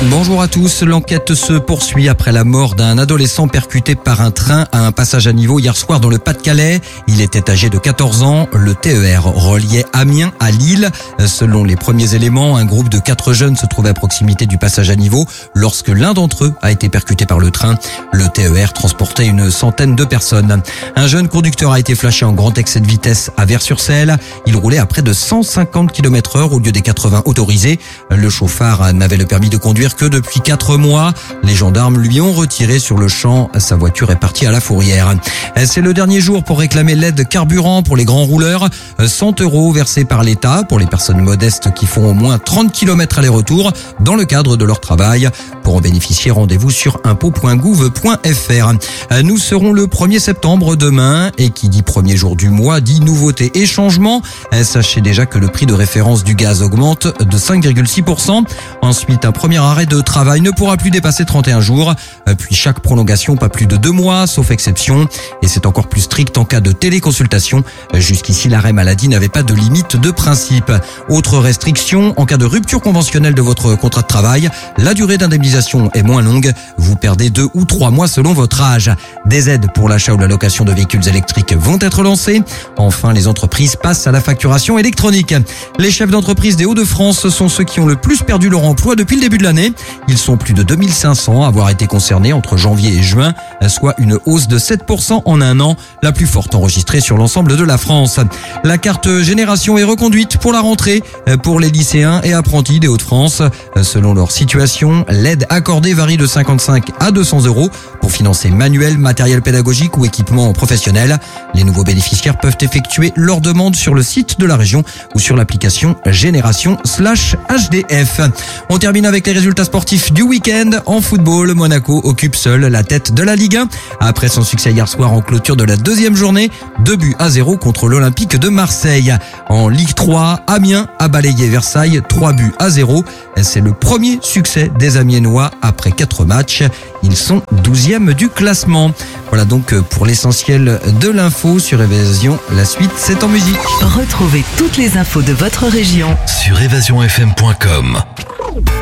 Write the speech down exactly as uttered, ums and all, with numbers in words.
Bonjour à tous, l'enquête se poursuit après la mort d'un adolescent percuté par un train à un passage à niveau hier soir dans le Pas-de-Calais. Il était âgé de quatorze ans, le T E R reliait Amiens à Lille. Selon les premiers éléments, un groupe de quatre jeunes se trouvait à proximité du passage à niveau lorsque l'un d'entre eux a été percuté par le train. Le T E R transportait une centaine de personnes. Un jeune conducteur a été flashé en grand excès de vitesse à Vers-sur-Celle. Il roulait à près de cent cinquante kilomètres heure au lieu des quatre-vingts autorisés. Le chauffard n'avait le permis de conduire que depuis quatre mois. Les gendarmes lui ont retiré sur le champ. Sa voiture est partie à la fourrière. C'est le dernier jour pour réclamer l'aide carburant pour les grands rouleurs. cent euros versés par l'État pour les personnes modestes qui font au moins trente kilomètres aller-retour dans le cadre de leur travail. Pour en bénéficier, rendez-vous sur impôts point gouv point f r. Nous serons le premier septembre demain et qui dit premier jour du mois dit nouveauté et changement. Sachez déjà que le prix de référence du gaz augmente de cinq virgule six pour cent. Ensuite, un premier arrêt de travail ne pourra plus dépasser trente et un jours. Puis chaque prolongation, pas plus de deux mois, sauf exception. Et c'est encore plus strict en cas de téléconsultation. Jusqu'ici, l'arrêt maladie n'avait pas de limite de principe. Autre restriction, en cas de rupture conventionnelle de votre contrat de travail, la durée d'indemnisation est moins longue. Vous perdez deux ou trois mois selon votre âge. Des aides pour l'achat ou la location de véhicules électriques vont être lancées. Enfin, les entreprises passent à la facturation électronique. Les chefs d'entreprise des Hauts-de-France sont ceux qui ont le plus perdu leur emploi depuis le début de l'année. Ils sont plus de deux mille cinq cents à avoir été concernés entre janvier et juin, soit une hausse de sept pour cent en un an, la plus forte enregistrée sur l'ensemble de la France. La carte génération est reconduite pour la rentrée pour les lycéens et apprentis des Hauts-de-France. Selon leur situation, l'aide accordée varie de cinquante-cinq à deux cents euros pour financer manuel, matériel pédagogique ou équipement professionnel. Les nouveaux bénéficiaires peuvent effectuer leur demande sur le site de la région ou sur l'application Génération slash H D F. On termine avec les résultats sportifs du week-end. En football, Monaco occupe seul la tête de la Ligue un. Après son succès hier soir en clôture de la deuxième journée, deux buts à zéro contre l'Olympique de Marseille. En Ligue trois, Amiens a balayé Versailles, trois buts à zéro. C'est le premier succès des Amiénois après quatre matchs. Ils sont douzième du classement. Voilà donc pour l'essentiel de l'info sur Évasion. La suite, c'est en musique. Retrouvez toutes les infos de votre région sur évasion f m point com.